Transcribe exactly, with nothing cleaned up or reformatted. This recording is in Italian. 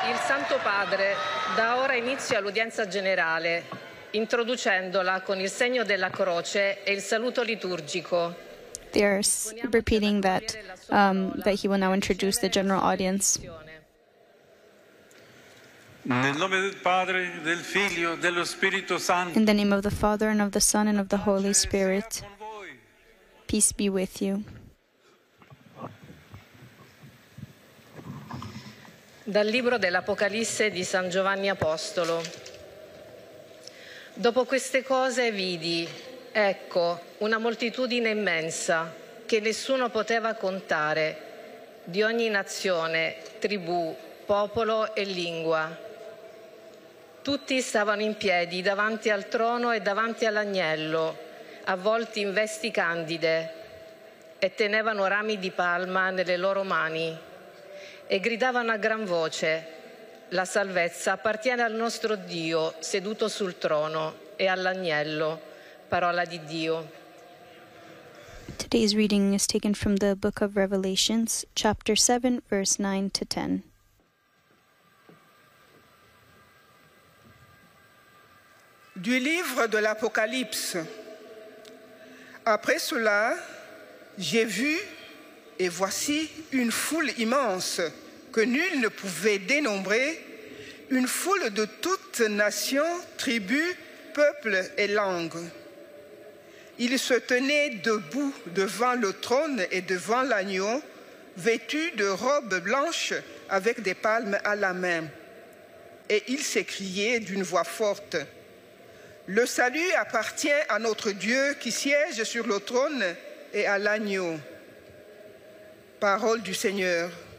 Il Santo Padre dà ora inizio all'udienza generale, introducendola con il segno della croce e il saluto liturgico. They are repeating that, um, that he will now introduce the general audience. Nel nome del Padre, del Figlio, dello Spirito Santo. In the name of the Father, and of the Son, and of the Holy Spirit. Peace be with you. Dal libro dell'Apocalisse di San Giovanni Apostolo. Dopo queste cose vidi, ecco, una moltitudine immensa che nessuno poteva contare, di ogni nazione, tribù, popolo e lingua. Tutti stavano in piedi davanti al trono e davanti all'agnello, avvolti in vesti candide, e tenevano rami di palma nelle loro mani. E gridavano a gran voce: la salvezza appartiene al nostro Dio seduto sul trono e all'agnello. Parola di Dio. Today's reading is taken from the book of Revelations, chapter seven, verse nine to ten. Du livre de l'Apocalypse. Après cela, j'ai vu, et voici une foule immense que nul ne pouvait dénombrer, une foule de toutes nations, tribus, peuples et langues. Ils se tenaient debout devant le trône et devant l'agneau, vêtus de robes blanches avec des palmes à la main. Et ils s'écriaient d'une voix forte: le salut appartient à notre Dieu qui siège sur le trône et à l'agneau. Parole du Seigneur.